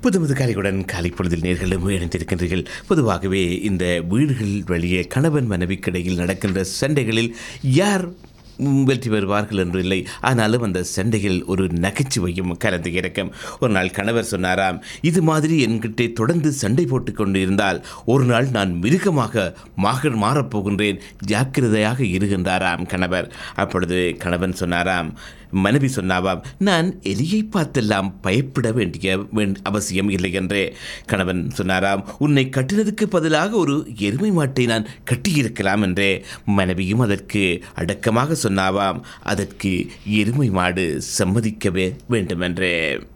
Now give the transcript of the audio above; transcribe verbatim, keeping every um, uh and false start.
புதுமது காலையுடன் காலை பொழுதில் நேர்களும் இணைந்திருக்கின்றீர்கள். பொதுவாகவே இந்த வீடுகள் வழியே கணவன் மனைவிக்கிடையில் நடக்கின்ற சண்டைகளில் யார் வெற்றி பெறுவார்கள் என்று இல்லை. ஆனாலும் அந்த சண்டையில் ஒரு நகைச்சுவையும் கலந்து இருக்கும். ஒரு நாள் கணவர் சொன்னாராம், இது மாதிரி என்கிட்ட தொடர்ந்து சண்டை போட்டு கொண்டு இருந்தால் ஒரு நாள் நான் மிருகமாக மாக மாறப்போகின்றேன், ஜாக்கிரதையாக இருக்கின்றாராம் கணவர். அப்பொழுது கணவன் சொன்னாராம், மனைவி சொன்னாவாம், நான் எலியை பார்த்தெல்லாம் பயப்பட வேண்டிய அவசியம் இல்லை என்றே. கணவன் சொன்னாராம், உன்னை கட்டினதுக்கு பதிலாக ஒரு எருமை மாட்டை நான் கட்டியிருக்கலாம் என்றே. மனைவியும் அதற்கு அடக்கமாக சொன்னாவாம், அதற்கு எருமை மாடு சம்மதிக்கவே வேண்டுமென்றே.